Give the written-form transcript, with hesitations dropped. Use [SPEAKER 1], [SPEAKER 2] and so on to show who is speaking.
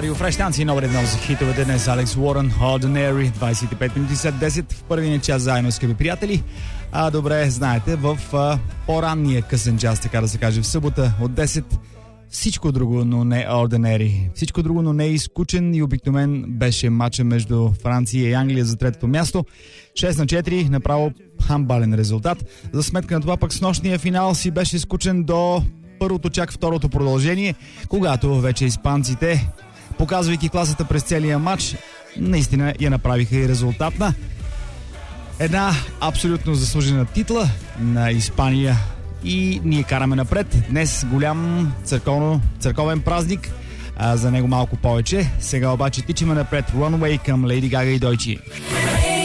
[SPEAKER 1] Радио Фреш, станция номер 1 за хитовете днес. Алекс Уорън, Ordinary, 25 минути след 10 в първия час заедно, скъпи приятели. Добре, знаете, в по-ранния късен час, така да се каже, в събота от 10, всичко друго, но не Ordinary. Всичко друго, но не изкучен и обикновен беше матча между Франция и Англия за третото място. 6-4, направо хамбален резултат. За сметка на това пък с нощния финал си беше скучен до първото, чак второто продължение, когато вече испанците, показвайки класата през целия матч, наистина я направиха и резултатна. Една абсолютно заслужена титла на Испания и ние караме напред. Днес голям църковен празник, за него малко повече. Сега обаче тичаме напред. Runaway към Лейди Гага и Дойчи.